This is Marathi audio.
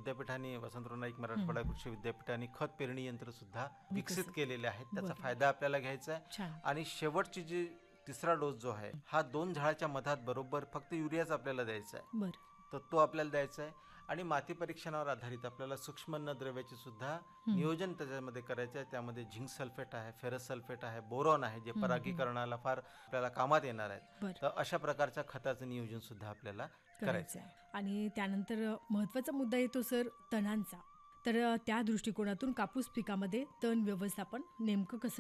विद्यापीठाने, वसंतराव नाईक मराठवाडा कृषी विद्यापीठाने खत पेरणी यंत्र सुद्धा विकसित केलेले आहेत. त्याचा बरं. फायदा आपल्याला घ्यायचा आहे. छान. आणि शेवटची जी तिसरा डोस जो आहे हा 2 झाडाच्या मधात बरोबर फक्त युरियाच आपल्याला द्यायचा आहे. बरं. तर तो आपल्याला द्यायचा आहे. आणि माती परीक्षणावर आधारित आपल्याला सूक्ष्म अन्नद्रव्याचे सुद्धा नियोजन त्याच्यामध्ये करायचं आहे. त्यामध्ये झिंक सल्फेट आहे, फेरस सल्फेट आहे, बोरॉन आहे, जे परागीकरणाला फार आपल्याला कामात येणार आहेत. बरं. तर अशा प्रकारच्या खताचं नियोजन सुद्धा आपल्याला करायचं आहे. आणि त्यानंतर महत्त्वाचा मुद्दा येतो सर तणांचा. तर त्या दृष्टिकोनातून कापूस पिकामध्ये तण व्यवस्थापन नेमकं कसं